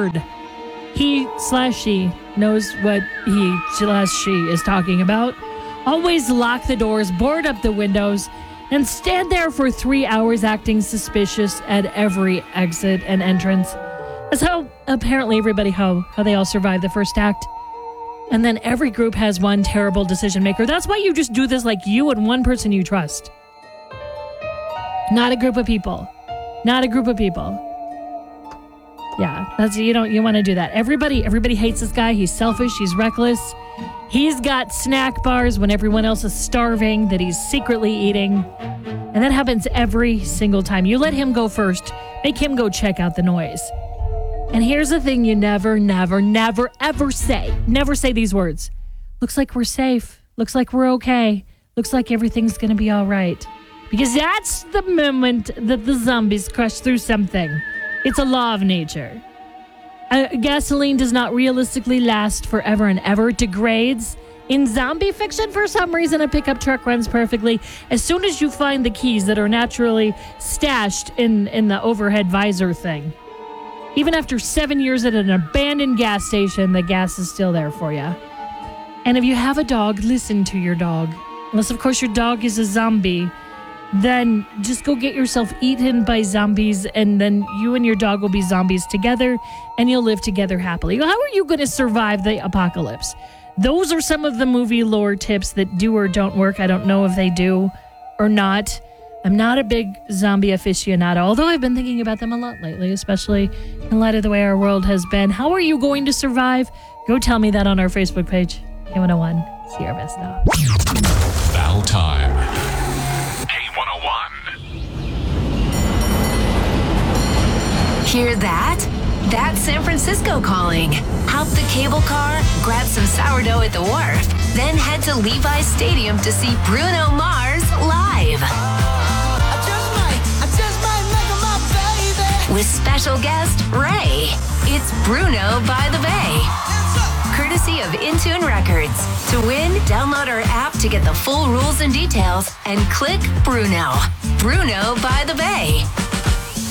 word. He/she knows what he/she is talking about. Always lock the doors, board up the windows, and stand there for 3 hours acting suspicious at every exit and entrance. That's how apparently everybody, how they all survive the first act. And then every group has one terrible decision maker. That's why you just do this like you and one person you trust. Not a group of people. Not a group of people. Yeah, that's you want to do that. Everybody hates this guy. He's selfish, he's reckless. He's got snack bars when everyone else is starving that he's secretly eating. And that happens every single time. You let him go first. Make him go check out the noise. And here's the thing you never, ever say. Never say these words. Looks like we're safe. Looks like we're okay. Looks like everything's going to be all right. Because that's the moment that the zombies crush through something. It's a law of nature. Gasoline does not realistically last forever and ever. It degrades. In zombie fiction, for some reason, a pickup truck runs perfectly. As soon as you find the keys that are naturally stashed in the overhead visor thing. Even after 7 years at an abandoned gas station, the gas is still there for you. And if you have a dog, listen to your dog. Unless, of course, your dog is a zombie. Then just go get yourself eaten by zombies, and then you and your dog will be zombies together, and you'll live together happily. How are you going to survive the apocalypse? Those are some of the movie lore tips that do or don't work. I don't know if they do or not. I'm not a big zombie aficionado, although I've been thinking about them a lot lately, especially in light of the way our world has been. How are you going to survive? Go tell me that on our Facebook page. K101, Sierra Vista. Battle time. Hear that? That's San Francisco calling. Hop the cable car, grab some sourdough at the wharf, then head to Levi's Stadium to see Bruno Mars live. I just might make her my baby. With special guest Ray. It's Bruno by the Bay. Courtesy of Intune Records. To win, download our app to get the full rules and details and click Bruno. Bruno by the Bay.